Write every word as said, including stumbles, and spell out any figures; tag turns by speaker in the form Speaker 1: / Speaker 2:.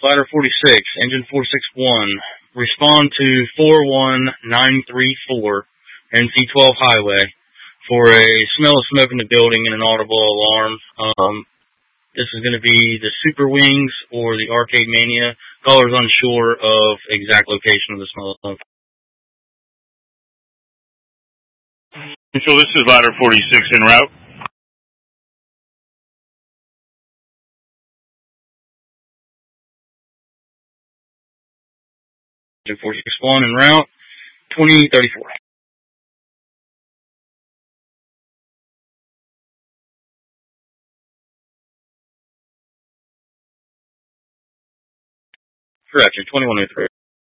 Speaker 1: Ladder forty-six, engine four six one, respond to four one nine three four N C twelve highway for a smell of smoke in the building and an audible alarm. Um, this is going to be the Super Wings or the Arcade Mania. Caller's unsure of exact location of the smell of smoke.
Speaker 2: So this is Ladder forty-six en route.
Speaker 1: Engine four six one en route, twenty thirty-four. Correction, twenty-one oh three.